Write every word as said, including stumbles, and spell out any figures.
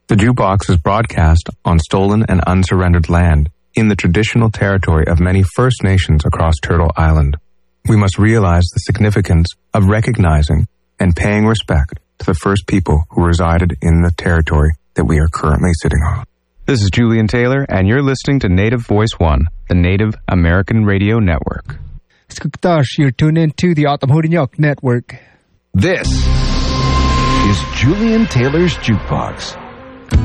The jukebox is broadcast on stolen and unsurrendered land in the traditional territory of many First Nations across Turtle Island. We must realize the significance of recognizing and paying respect to the first people who resided in the territory that we are currently sitting on. This is Julian Taylor, and you're listening to Native Voice One, the Native American Radio Network. Skuktash, you're tuned in to the Atamhurinyok Network. This is Julian Taylor's Jukebox.